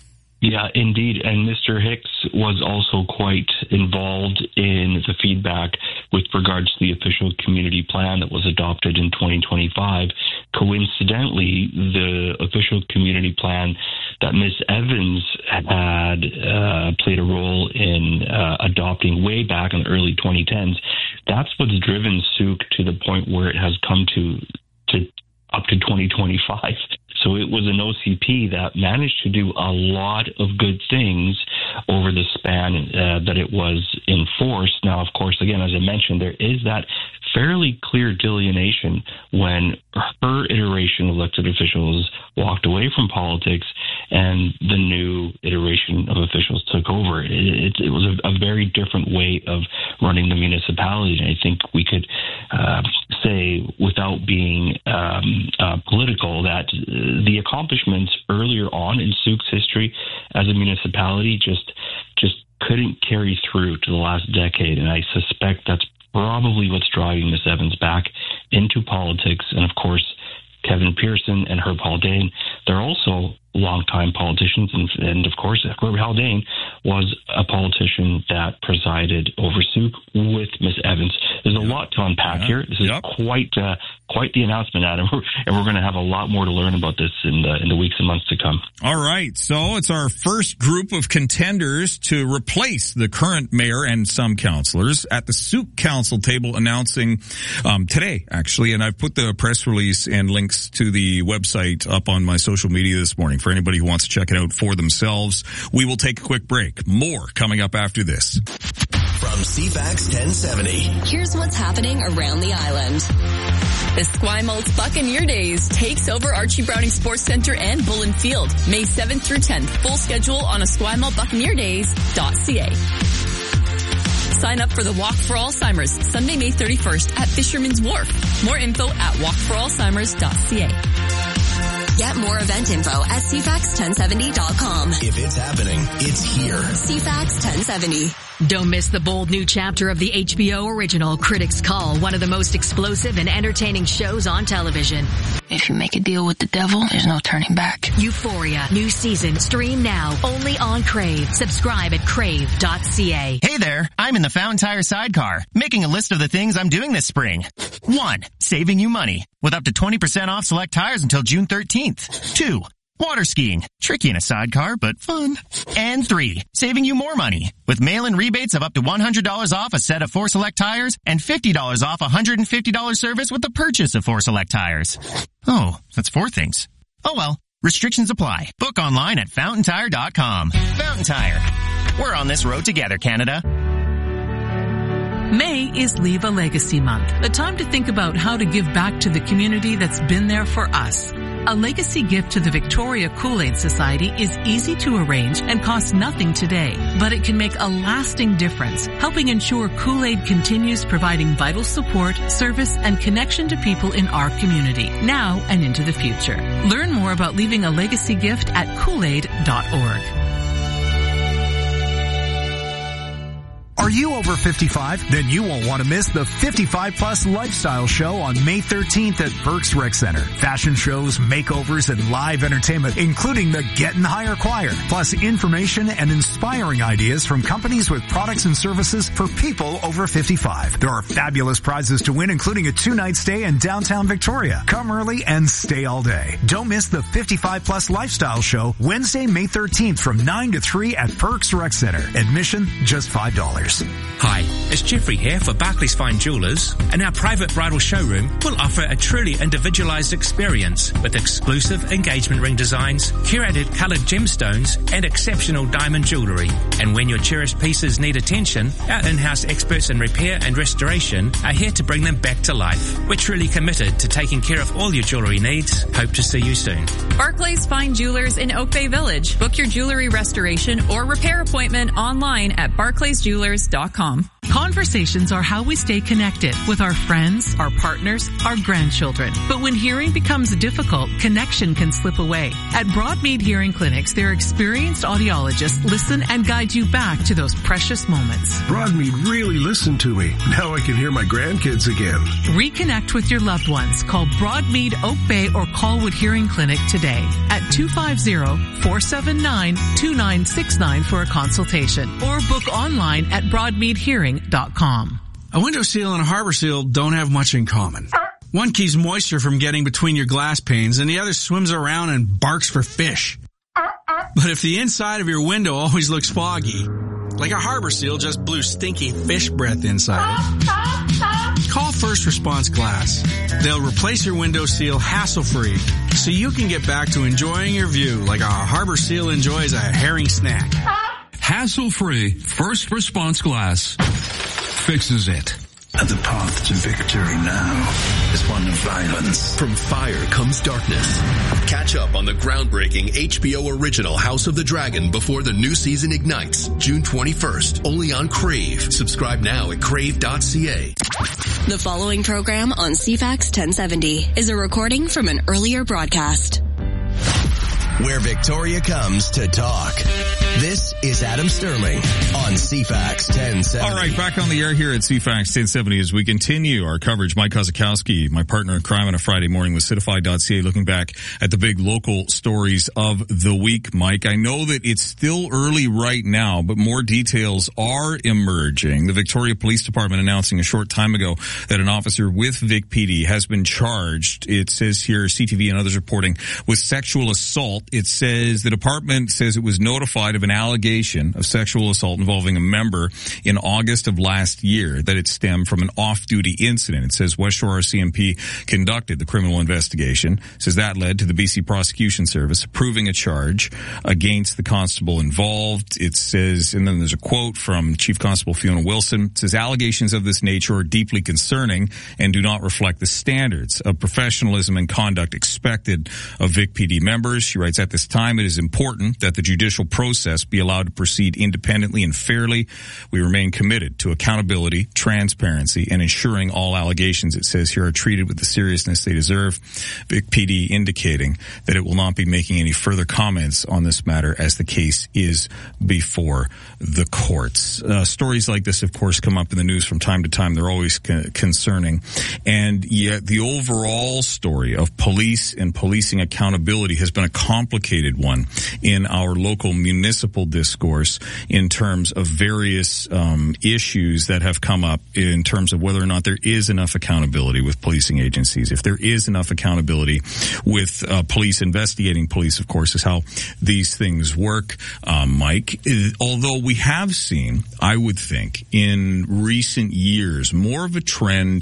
[SPEAKER 1] Yeah, indeed. And Mister Hicks was also quite involved in the feedback with regards to the official community plan that was adopted in twenty twenty-five. Coincidentally, the official community plan that Miz Evans had uh, played a role in uh, adopting way back in the early twenty tens, that's what's driven Sooke to the point where it has come to to up to twenty twenty-five. So it was an O C P that managed to do a lot of good things over the span uh, that it was in force. Now, of course, again, as I mentioned, there is that fairly clear delineation when her iteration of elected officials walked away from politics and the new iteration of officials took over. It, it, it was a, a very different way of running the municipality. And I think we could uh, say, without being um, uh, political, that the accomplishments earlier on in Sooke's history as a municipality just just couldn't carry through to the last decade. And I suspect that's probably what's driving Miz Evans back into politics. And of course, Kevin Pearson and Herb Haldane, they're also longtime politicians. And, and of course, Herb Haldane was a politician that presided over Sooke with Miz Evans. There's a yep. lot to unpack yeah. here. This is yep. quite uh, quite the announcement, Adam. And we're going to have a lot more to learn about this in the, in the weeks and months to come.
[SPEAKER 3] All right. So it's our first group of contenders to replace the current mayor and some councillors at the Sooke Council table, announcing um, today, actually. And I've put the press release and links to the website up on my social media this morning for anybody who wants to check it out for themselves. We will take a quick break. More coming up after this.
[SPEAKER 13] From C FAX ten seventy.
[SPEAKER 12] Here's what's happening around the island. The Esquimalt Buccaneer Days takes over Archie Browning Sports Center and Bullen Field, May seventh through tenth. Full schedule on esquimalt buccaneer days dot c a. Sign up for the Walk for Alzheimer's, Sunday, May thirty-first at Fisherman's Wharf. More info at walk for alzheimers dot c a. Get more event info at c fax ten seventy dot com.
[SPEAKER 13] If it's happening, it's here.
[SPEAKER 12] C FAX ten seventy.
[SPEAKER 23] Don't miss the bold new chapter of the H B O original Critics Call, one of the most explosive and entertaining shows on television.
[SPEAKER 2] If you make a deal with the devil, there's no turning back.
[SPEAKER 23] Euphoria, new season, stream now, only on Crave. Subscribe at crave dot c a.
[SPEAKER 4] Hey there, I'm in the Fountain Tire sidecar, making a list of the things I'm doing this spring. One, saving you money, with up to twenty percent off select tires until June thirteenth. Two, water skiing, tricky in a sidecar, but fun. And three, saving you more money, with mail-in rebates of up to one hundred dollars off a set of four select tires and fifty dollars off a one hundred fifty dollars service with the purchase of four select tires. Oh, that's four things. Oh well, restrictions apply. Book online at fountain tire dot com. Fountain Tire. We're on this road together, Canada.
[SPEAKER 5] May is Leave a Legacy Month, a time to think about how to give back to the community that's been there for us. A legacy gift to the Victoria Kool-Aid Society is easy to arrange and costs nothing today, but it can make a lasting difference, helping ensure Kool-Aid continues providing vital support, service, and connection to people in our community, now and into the future. Learn more about leaving a legacy gift at kool aid dot org.
[SPEAKER 24] Are you over fifty-five? Then you won't want to miss the fifty-five plus Lifestyle Show on May thirteenth at Burke's Rec Center. Fashion shows, makeovers, and live entertainment, including the Getting Higher Choir, plus information and inspiring ideas from companies with products and services for people over fifty-five. There are fabulous prizes to win, including a two-night stay in downtown Victoria. Come early and stay all day. Don't miss the fifty-five plus Lifestyle Show Wednesday, May thirteenth from nine to three at Burke's Rec Center. Admission, just five dollars.
[SPEAKER 25] Hi, it's Jeffrey here for Barclays Fine Jewelers, and our private bridal showroom will offer a truly individualized experience with exclusive engagement ring designs, curated colored gemstones, and exceptional diamond jewelry. And when your cherished pieces need attention, our in-house experts in repair and restoration are here to bring them back to life. We're truly committed to taking care of all your jewelry needs. Hope to see you soon.
[SPEAKER 26] Barclays Fine Jewelers in Oak Bay Village. Book your jewelry restoration or repair appointment online at barclays jewelers dot com.
[SPEAKER 5] Conversations are how we stay connected with our friends, our partners, our grandchildren. But when hearing becomes difficult, connection can slip away. At Broadmead Hearing Clinics, their experienced audiologists listen and guide you back to those precious moments.
[SPEAKER 6] Broadmead really listened to me. Now I can hear my grandkids again.
[SPEAKER 5] Reconnect with your loved ones. Call Broadmead Oak Bay or Colwood Hearing Clinic today at two five zero, four seven nine, two nine six nine for a consultation or book online at broadmead hearing dot com.
[SPEAKER 7] A window seal and a harbor seal don't have much in common. One keeps moisture from getting between your glass panes and the other swims around and barks for fish. But if the inside of your window always looks foggy, like a harbor seal just blew stinky fish breath inside it, call First Response Glass. They'll replace your window seal hassle-free so you can get back to enjoying your view like a harbor seal enjoys a herring snack.
[SPEAKER 8] Hassle-free First Response Glass fixes it.
[SPEAKER 9] And the path to victory now is one of violence.
[SPEAKER 13] From fire comes darkness. Catch up on the groundbreaking H B O original House of the Dragon before the new season ignites, June twenty-first, only on Crave. Subscribe now at crave dot c a.
[SPEAKER 12] The following program on C FAX ten seventy is a recording from an earlier broadcast.
[SPEAKER 13] Where Victoria comes to talk. This is Adam Sterling on C FAX ten seventy.
[SPEAKER 3] All right, back on the air here at C FAX ten seventy as we continue our coverage. Mike Kozakowski, my partner in crime on a Friday morning with Citify dot c a, looking back at the big local stories of the week. Mike, I know that it's still early right now, but more details are emerging. The Victoria Police Department announcing a short time ago that an officer with Vic P D has been charged. It says here, C T V and others reporting, with sexual assault. It says the department says it was notified of an allegation of sexual assault involving a member in August of last year, that it stemmed from an off-duty incident. It says West Shore R C M P conducted the criminal investigation. It says that led to the B C Prosecution Service approving a charge against the constable involved. It says, and then there's a quote from Chief Constable Fiona Wilson. It says allegations of this nature are deeply concerning and do not reflect the standards of professionalism and conduct expected of Vic P D members. She writes, at this time, it is important that the judicial process be allowed to proceed independently and fairly. We remain committed to accountability, transparency, and ensuring all allegations, it says here, are treated with the seriousness they deserve. Vic P D indicating that it will not be making any further comments on this matter as the case is before the courts. Uh, stories like this, of course, come up in the news from time to time. They're always co- concerning. And yet the overall story of police and policing accountability has been a complicated one in our local municipal discourse in terms of various um, issues that have come up in terms of whether or not there is enough accountability with policing agencies. If there is enough accountability with uh, police investigating police, of course, is how these things work, um, Mike. Although we have seen, I would think, in recent years, more of a trend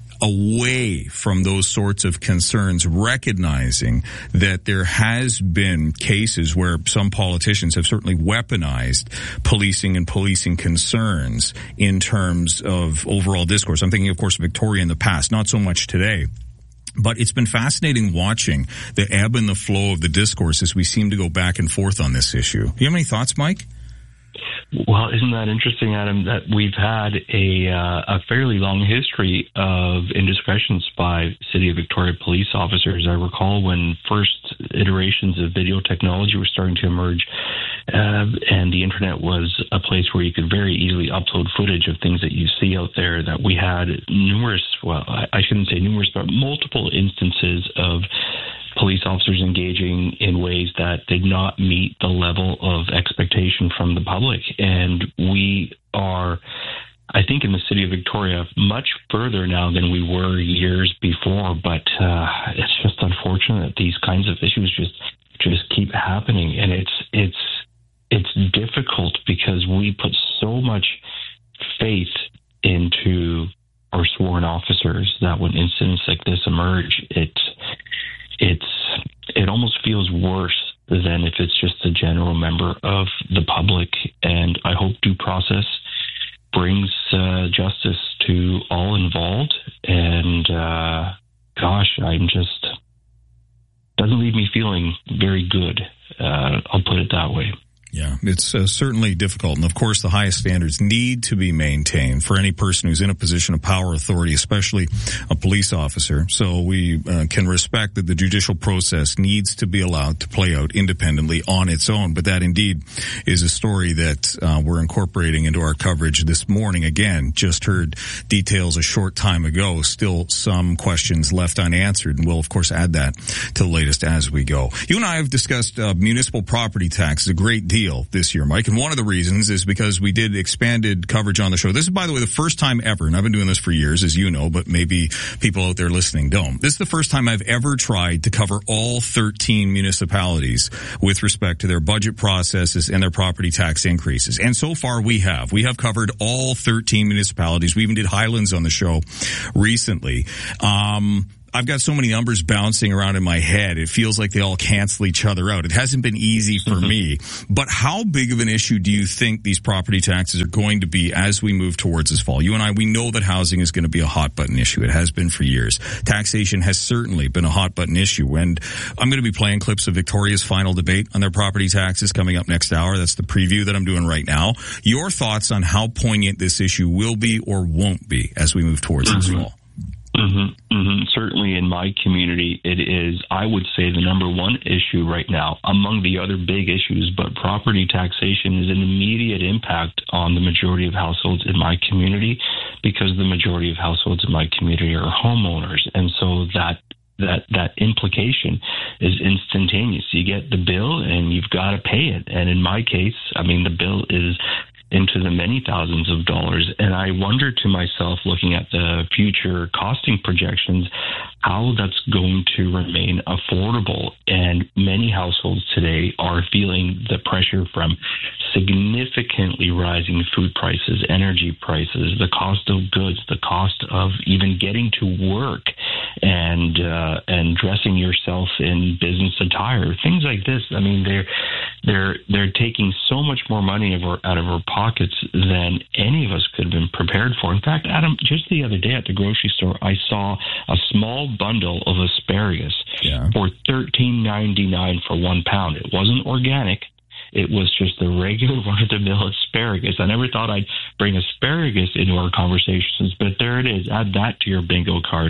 [SPEAKER 3] away from those sorts of concerns, recognizing that there has been cases where some politicians have certainly weaponized policing and policing concerns in terms of overall discourse. I'm thinking, of course, Victoria in the past, not so much today. But it's been fascinating watching the ebb and the flow of the discourse as we seem to go back and forth on this issue. Do you have any thoughts, Mike?
[SPEAKER 1] Well, isn't that interesting, Adam, that we've had a uh, a fairly long history of indiscretions by City of Victoria police officers. I recall when first iterations of video technology were starting to emerge, uh, and the internet was a place where you could very easily upload footage of things that you see out there, that we had numerous, well, I, I shouldn't say numerous, but multiple instances of police officers engaging in ways that did not meet the level of expectation from the public. And we are, I think, in the city of Victoria, much further now than we were years before. But uh, it's just unfortunate that these kinds of issues just just keep happening. And it's it's it's difficult because we put so much faith into our sworn officers that when incidents like this emerge, it's it's it almost feels worse than if it's just a general member of the public. And I hope due process brings uh, justice to all involved. And uh, gosh, I'm just doesn't leave me feeling very good. Uh, I'll put it that way.
[SPEAKER 3] Yeah, it's uh, certainly difficult. And of course, the highest standards need to be maintained for any person who's in a position of power, authority, especially a police officer. So we uh, can respect that the judicial process needs to be allowed to play out independently on its own. But that indeed is a story that uh, we're incorporating into our coverage this morning. Again, just heard details a short time ago. Still some questions left unanswered, and we'll of course add that to the latest as we go. You and I have discussed uh, municipal property tax, a great deal this year, Mike, and one of the reasons is because we did expanded coverage on the show. This is, by the way, the first time ever, and I've been doing this for years, as you know, but maybe people out there listening don't. This is the first time I've ever tried to cover all thirteen municipalities with respect to their budget processes and their property tax increases. And so far we have. We have covered all thirteen municipalities. We even did Highlands on the show recently. Um, I've got so many numbers bouncing around in my head. It feels like they all cancel each other out. It hasn't been easy for mm-hmm. me. But how big of an issue do you think these property taxes are going to be as we move towards this fall? You and I, we know that housing is going to be a hot button issue. It has been for years. Taxation has certainly been a hot button issue. And I'm going to be playing clips of Victoria's final debate on their property taxes coming up next hour. That's the preview that I'm doing right now. Your thoughts on how poignant this issue will be or won't be as we move towards mm-hmm. this fall?
[SPEAKER 1] Mm-hmm, mm-hmm. Certainly in my community, it is, I would say, the number one issue right now among the other big issues, but property taxation is an immediate impact on the majority of households in my community because the majority of households in my community are homeowners. And so that that that implication is instantaneous. You get the bill and you've got to pay it. And in my case, I mean, the bill is into the many thousands of dollars. And I wonder to myself, looking at the future costing projections, how that's going to remain affordable. And many households today are feeling the pressure from significantly rising food prices, energy prices, the cost of goods, the cost of even getting to work and uh, and dressing yourself in business attire, things like this. I mean, they're they're they're taking so much more money of our, out of our pockets than any of us could have been prepared for. In fact, Adam, just the other day at the grocery store, I saw a small bundle of asparagus yeah. for thirteen ninety-nine for one pound. It wasn't organic. It was just the regular run-of-the-mill asparagus. I never thought I'd bring asparagus into our conversations, but there it is. Add that to your bingo card.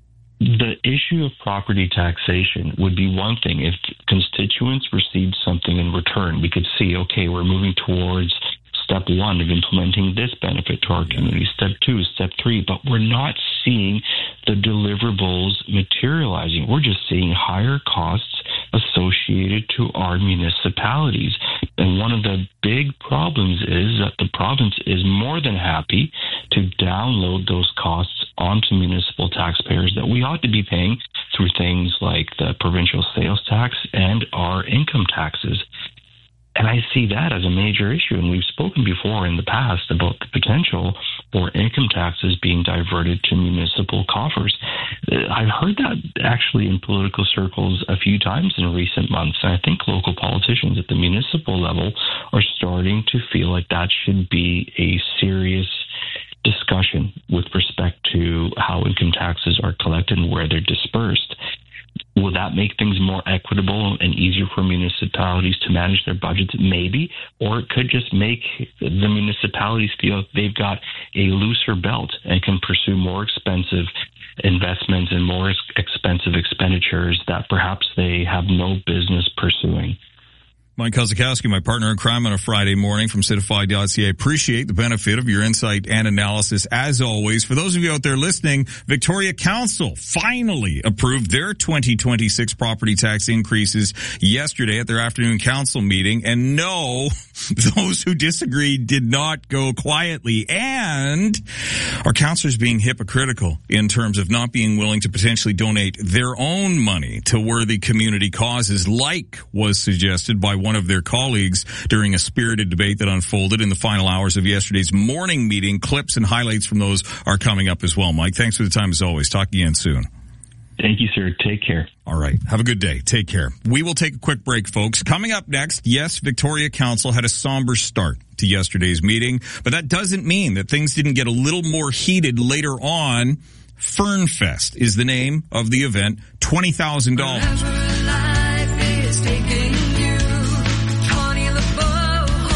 [SPEAKER 1] The issue of property taxation would be one thing. If constituents received something in return, we could see, okay, we're moving towards step one of implementing this benefit to our community, step two, step three, but we're not seeing the deliverables materializing. We're just seeing higher costs associated to our municipalities. And one of the big problems is that the province is more than happy to download those costs onto municipal taxpayers that we ought to be paying through things like the provincial sales tax and our income taxes. And I see that as a major issue. And we've spoken before in the past about the potential for income taxes being diverted to municipal coffers. I've heard that actually in political circles a few times in recent months. And I think local politicians at the municipal level are starting to feel like that should be a serious discussion with respect to how income taxes are collected and where they're dispersed. Will that make things more equitable and easier for municipalities to manage their budgets? Maybe. Or it could just make the municipalities feel they've got a looser belt and can pursue more expensive investments and more expensive expenditures that perhaps they have no business pursuing.
[SPEAKER 3] Mike Kozakowski, my partner in crime on a Friday morning from Citify dot C A. Appreciate the benefit of your insight and analysis as always. For those of you out there listening, Victoria Council finally approved their twenty twenty-six property tax increases yesterday at their afternoon council meeting. And no, those who disagreed did not go quietly. And our councillors being hypocritical in terms of not being willing to potentially donate their own money to worthy community causes, like was suggested by one of their colleagues during a spirited debate that unfolded in the final hours of yesterday's morning meeting. Clips and highlights from those are coming up as well. Mike, thanks for the time as always. Talk again soon.
[SPEAKER 1] Thank you, sir. Take care.
[SPEAKER 3] All right. Have a good day. Take care. We will take a quick break, folks. Coming up next, yes, Victoria Council had a somber start to yesterday's meeting, but that doesn't mean that things didn't get a little more heated later on. Fernfest is the name of the event. twenty thousand dollars.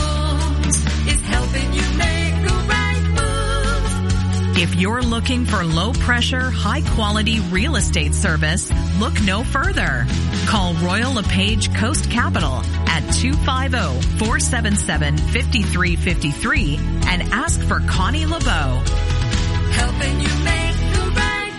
[SPEAKER 23] If you're looking for low-pressure, high-quality real estate service, look no further. Call Royal LePage Coast Capital at two five zero, four seven seven, five three five three and ask for Connie LeBeau.
[SPEAKER 11] Helping you make the right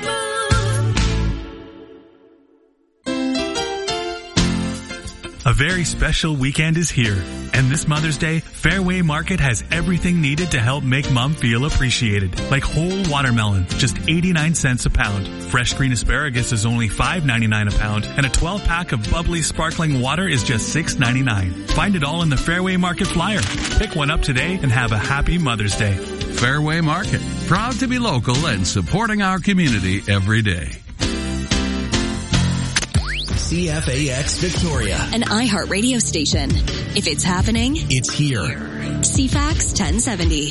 [SPEAKER 11] move.
[SPEAKER 14] A very special weekend is here, and this Mother's Day, Fairway Market has everything needed to help make Mom feel appreciated. Like whole watermelons, just eighty-nine cents a pound. Fresh green asparagus is only five ninety-nine a pound, and a twelve pack of bubbly sparkling water is just six ninety-nine. Find it all in the Fairway Market flyer. Pick one up today and have a happy Mother's Day.
[SPEAKER 8] Fairway Market, proud to be local and supporting our community every day.
[SPEAKER 13] C F A X Victoria,
[SPEAKER 12] an iHeart radio station. If it's happening,
[SPEAKER 13] it's here.
[SPEAKER 12] C FAX ten seventy.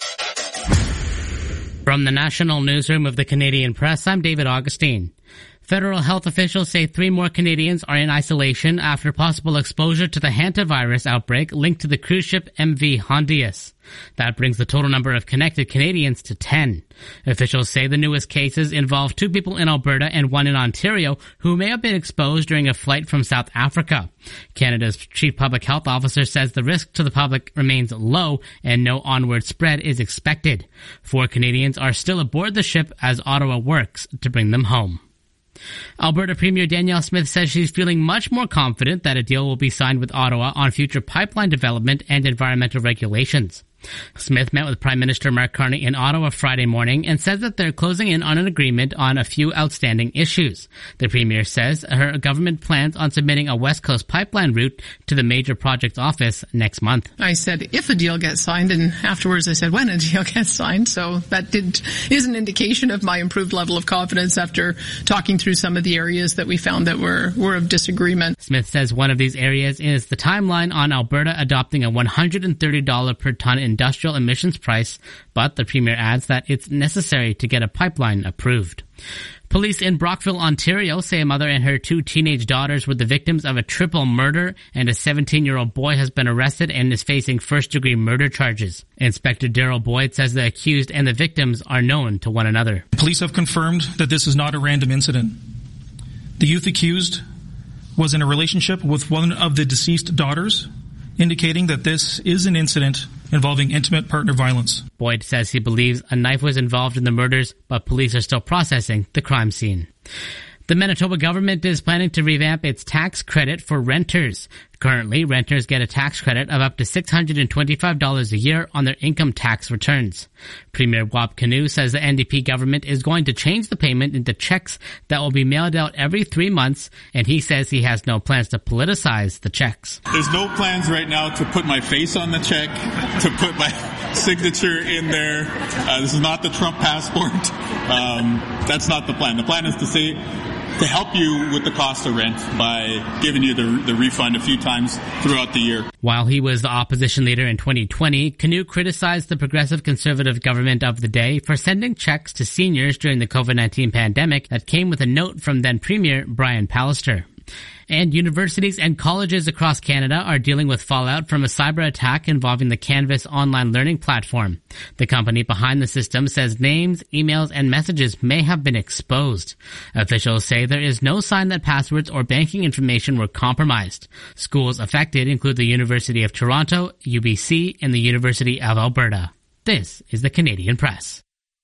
[SPEAKER 15] From the National Newsroom of the Canadian Press, I'm David Augustine. Federal health officials say three more Canadians are in isolation after possible exposure to the hantavirus outbreak linked to the cruise ship M V Hondius. That brings the total number of connected Canadians to ten. Officials say the newest cases involve two people in Alberta and one in Ontario who may have been exposed during a flight from South Africa. Canada's chief public health officer says the risk to the public remains low and no onward spread is expected. Four Canadians are still aboard the ship as Ottawa works to bring them home. Alberta Premier Danielle Smith says she's feeling much more confident that a deal will be signed with Ottawa on future pipeline development and environmental regulations. Smith met with Prime Minister Mark Carney in Ottawa Friday morning and says that they're closing in on an agreement on a few outstanding issues. The Premier says her government plans on submitting a West Coast pipeline route to the major projects office next month.
[SPEAKER 17] I said if a deal gets signed, and afterwards I said when a deal gets signed, so that did, is an indication of my improved level of confidence after talking through some of the areas that we found that were, were of disagreement.
[SPEAKER 15] Smith says one of these areas is the timeline on Alberta adopting a one hundred thirty dollars per ton industrial emissions price, but the Premier adds that it's necessary to get a pipeline approved. Police in Brockville, Ontario say a mother and her two teenage daughters were the victims of a triple murder, and a seventeen-year-old boy has been arrested and is facing first-degree murder charges. Inspector Daryl Boyd says the accused and the victims are known to one another.
[SPEAKER 18] Police have confirmed that this is not a random incident. The youth accused was in a relationship with one of the deceased daughters, indicating that this is an incident involving intimate partner violence.
[SPEAKER 15] Boyd says he believes a knife was involved in the murders, but police are still processing the crime scene. The Manitoba government is planning to revamp its tax credit for renters. Currently, renters get a tax credit of up to six hundred twenty-five dollars a year on their income tax returns. Premier Wap Kinew says the N D P government is going to change the payment into checks that will be mailed out every three months, and he says he has no plans to politicize the checks.
[SPEAKER 19] There's no plans right now to put my face on the check, to put my signature in there. Uh, this is not the Trump passport. Um, that's not the plan. The plan is to say, to help you with the cost of rent by giving you the, the refund a few times throughout the year.
[SPEAKER 15] While he was the opposition leader in twenty twenty, Kinew criticized the progressive conservative government of the day for sending checks to seniors during the COVID nineteen pandemic that came with a note from then Premier Brian Pallister. And universities and colleges across Canada are dealing with fallout from a cyber attack involving the Canvas online learning platform. The company behind the system says names, emails, and messages may have been exposed. Officials say there is no sign that passwords or banking information were compromised. Schools affected include the University of Toronto, U B C, and the University of Alberta. This is the Canadian Press.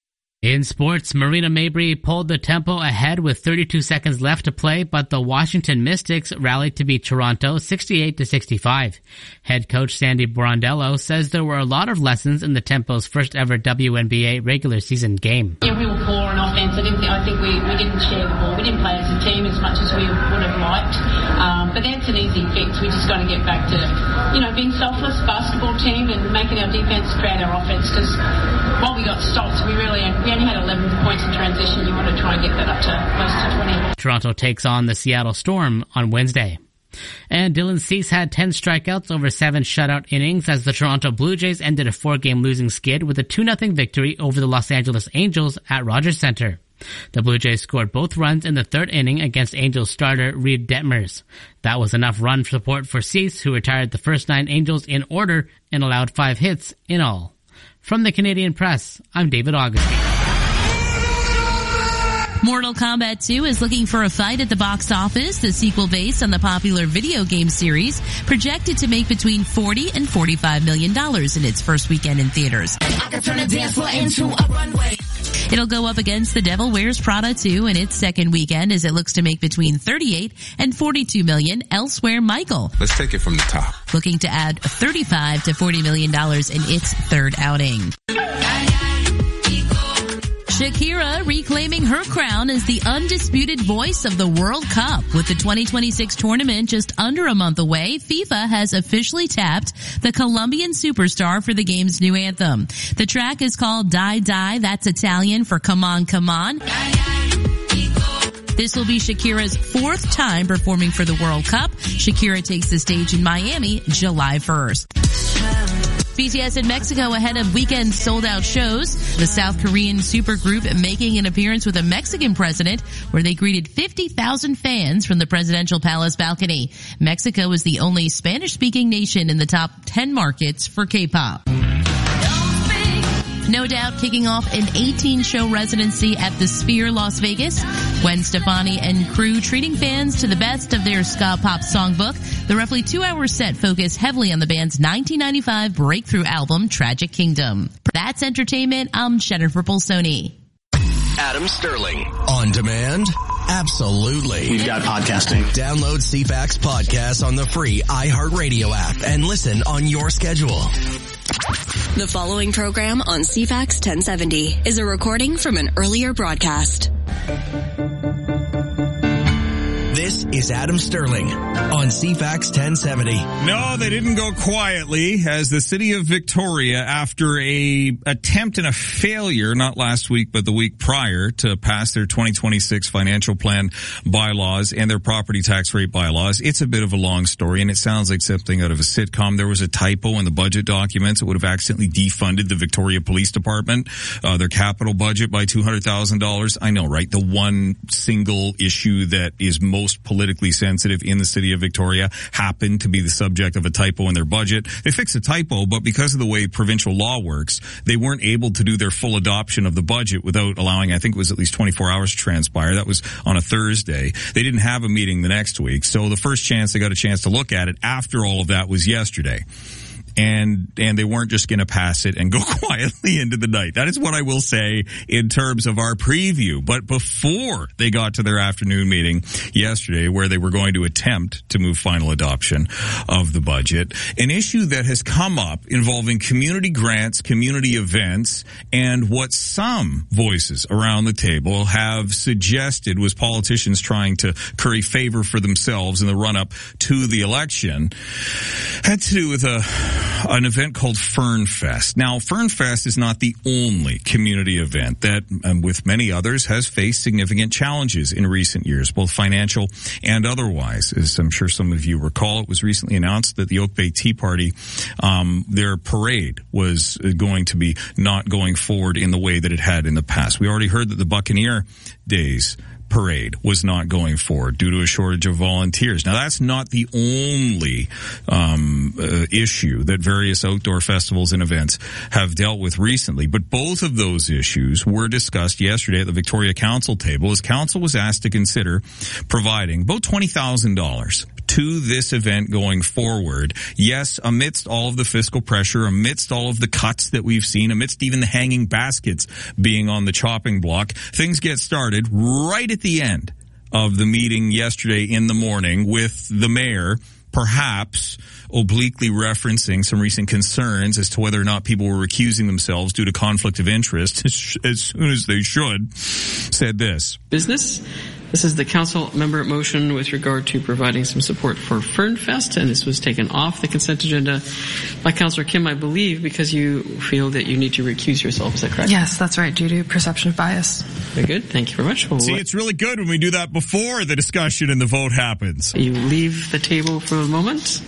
[SPEAKER 15] In sports, Marina Mabrey pulled the tempo ahead with thirty-two seconds left to play, but the Washington Mystics rallied to beat Toronto sixty-eight to sixty-five. Head coach Sandy Brondello says there were a lot of lessons in the Tempo's first ever W N B A regular season game.
[SPEAKER 27] Yeah, we were poor on offense. I, didn't think, I think we, we didn't share the ball. We didn't play as a team as much as we would have liked. Um, but that's an easy fix. We just got to get back to, you know, being selfless basketball team and making our defense create our offense, because while we got stops, we really we only had eleven points in transition. You want to try and get that up to close to twenty.
[SPEAKER 15] Toronto takes on the Seattle Storm on Wednesday. And Dylan Cease had ten strikeouts over seven shutout innings as the Toronto Blue Jays ended a four-game losing skid with a two nothing victory over the Los Angeles Angels at Rogers Center. The Blue Jays scored both runs in the third inning against Angels starter Reed Detmers. That was enough run support for Cease, who retired the first nine Angels in order and allowed five hits in all. From the Canadian Press, I'm David Augustine.
[SPEAKER 2] Mortal Kombat two is looking for a fight at the box office. The sequel based on the popular video game series projected to make between forty and forty-five million dollars in its first weekend in theaters.
[SPEAKER 11] I can turn a dance floor into a runway.
[SPEAKER 2] It'll go up against The Devil Wears Prada two in its second weekend as it looks to make between thirty-eight and forty-two million elsewhere. Michael,
[SPEAKER 4] let's take it from the top,
[SPEAKER 2] looking to add thirty-five to forty million dollars in its third outing. Shakira reclaiming her crown as the undisputed voice of the World Cup. With the twenty twenty-six tournament just under a month away, FIFA has officially tapped the Colombian superstar for the game's new anthem. The track is called Die Die, that's Italian for Come On, Come On. This will be Shakira's fourth time performing for the World Cup. Shakira takes the stage in Miami July first. B T S in Mexico ahead of weekend sold-out shows. The South Korean supergroup making an appearance with a Mexican president where they greeted fifty thousand fans from the presidential palace balcony. Mexico is the only Spanish-speaking nation in the top ten markets for K-pop. No Doubt kicking off an eighteen-show residency at the Sphere, Las Vegas. Gwen Stefani and crew treating fans to the best of their ska pop songbook. The roughly two-hour set focused heavily on the band's nineteen ninety-five breakthrough album, Tragic Kingdom. That's entertainment. I'm Jennifer Bolsoni.
[SPEAKER 13] Adam Sterling. On demand? Absolutely.
[SPEAKER 10] We've got podcasting.
[SPEAKER 13] Download C FAX Podcast on the free iHeartRadio app and listen on your schedule.
[SPEAKER 12] The following program on C FAX ten seventy is a recording from an earlier broadcast.
[SPEAKER 13] This is Adam Sterling on C FAX ten seventy.
[SPEAKER 3] No, they didn't go quietly as the city of Victoria, after a attempt and a failure, not last week, but the week prior, to pass their twenty twenty-six financial plan bylaws and their property tax rate bylaws. It's a bit of a long story, and it sounds like something out of a sitcom. There was a typo in the budget documents. It would have accidentally defunded the Victoria Police Department, uh, their capital budget by two hundred thousand dollars. I know, right? The one single issue that is most politically sensitive in the city of Victoria happened to be the subject of a typo in their budget. They fixed a typo, but because of the way provincial law works, they weren't able to do their full adoption of the budget without allowing, I think it was at least twenty-four hours to transpire. That was on a Thursday. They didn't have a meeting the next week, so the first chance they got a chance to look at it after all of that was yesterday. And, and they weren't just going to pass it and go quietly into the night. That is what I will say in terms of our preview. But before they got to their afternoon meeting yesterday, where they were going to attempt to move final adoption of the budget, an issue that has come up involving community grants, community events, and what some voices around the table have suggested was politicians trying to curry favor for themselves in the run-up to the election, had to do with a an event called FernFest. Now, FernFest is not the only community event that, and with many others, has faced significant challenges in recent years, both financial and otherwise. As I'm sure some of you recall, it was recently announced that the Oak Bay Tea Party, um, their parade was going to be not going forward in the way that it had in the past. We already heard that the Buccaneer Days parade was not going forward due to a shortage of volunteers. Now, that's not the only um uh, issue that various outdoor festivals and events have dealt with recently, but both of those issues were discussed yesterday at the Victoria Council table as Council was asked to consider providing about twenty thousand dollars to this event going forward. Yes, amidst all of the fiscal pressure, amidst all of the cuts that we've seen, amidst even the hanging baskets being on the chopping block, things get started right at the end of the meeting yesterday in the morning with the mayor perhaps obliquely referencing some recent concerns as to whether or not people were recusing themselves due to conflict of interest as soon as they should, said this.
[SPEAKER 16] Business. This is the council member motion with regard to providing some support for FernFest, and this was taken off the consent agenda by Councillor Kim, I believe, because you feel that you need to recuse yourself. Is that correct?
[SPEAKER 20] Yes, that's right, due to perception of bias.
[SPEAKER 16] Very good. Thank you very much. We'll
[SPEAKER 3] See, it's really good when we do that before the discussion and the vote happens.
[SPEAKER 16] You leave the table for a moment.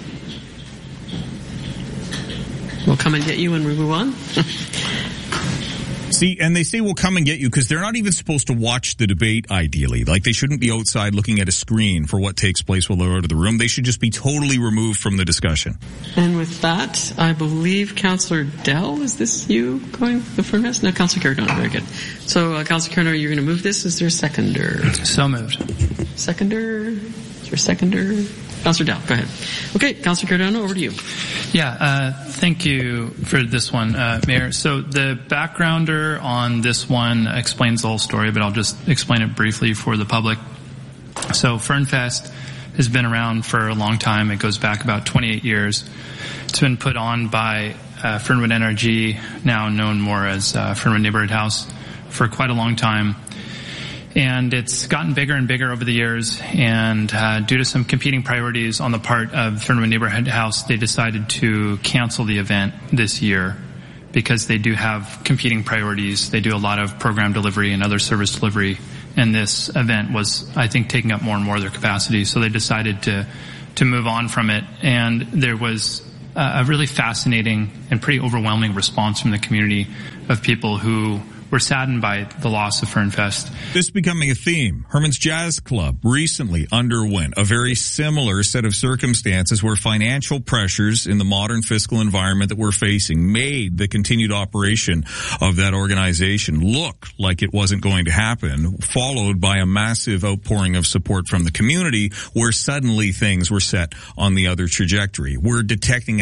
[SPEAKER 16] We'll come and get you when we move on.
[SPEAKER 3] See, and they say we'll come and get you because they're not even supposed to watch the debate, ideally. Like, they shouldn't be outside looking at a screen for what takes place while they're out of the room. They should just be totally removed from the discussion.
[SPEAKER 16] And with that, I believe Councillor Dell, is this you going the Fernfest? No, Councillor Cardona, very good. So, uh, Councillor Cardona, you're going to move this. Is there a seconder?
[SPEAKER 4] So moved.
[SPEAKER 16] Seconder? Is there a seconder? Councillor Dell, go ahead. Okay, Councillor Cardona, over to you.
[SPEAKER 4] Yeah, uh, thank you for this one, uh, Mayor. So the backgrounder on this one explains the whole story, but I'll just explain it briefly for the public. So Fernfest has been around for a long time. It goes back about twenty-eight years. It's been put on by uh, Fernwood N R G, now known more as uh, Fernwood Neighborhood House, for quite a long time. And it's gotten bigger and bigger over the years, and uh, due to some competing priorities on the part of Fernwood Neighborhood House, they decided to cancel the event this year because they do have competing priorities. They do a lot of program delivery and other service delivery, and this event was, I think, taking up more and more of their capacity. So they decided to to move on from it, and there was a really fascinating and pretty overwhelming response from the community of people who were saddened by the loss of Fernfest.
[SPEAKER 3] This becoming a theme. Herman's Jazz Club recently underwent a very similar set of circumstances where financial pressures in the modern fiscal environment that we're facing made the continued operation of that organization look like it wasn't going to happen, followed by a massive outpouring of support from the community where suddenly things were set on the other trajectory. We're detecting